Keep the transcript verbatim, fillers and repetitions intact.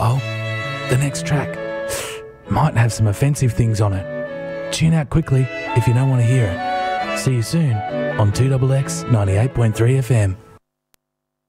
Uh-oh, the next track might have some offensive things on it. Tune out quickly if you don't want to hear it. See you soon on two X X ninety-eight point three F M.